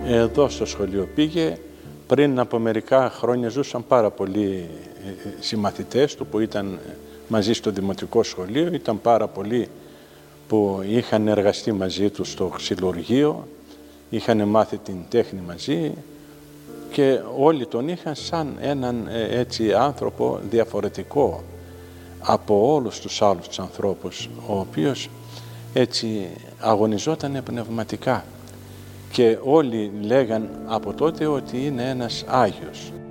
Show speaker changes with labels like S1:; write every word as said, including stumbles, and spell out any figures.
S1: εδώ στο σχολείο πήγε. Πριν από μερικά χρόνια ζούσαν πάρα πολλοί συμμαθητές του που ήταν μαζί στο δημοτικό σχολείο. Ήταν πάρα πολλοί που είχαν εργαστεί μαζί του στο ξυλουργείο, είχαν μάθει την τέχνη μαζί και όλοι τον είχαν σαν έναν έτσι άνθρωπο διαφορετικό από όλους τους άλλους τους ανθρώπους, ο οποίος έτσι αγωνιζόταν πνευματικά και όλοι λέγαν από τότε ότι είναι ένας Άγιος.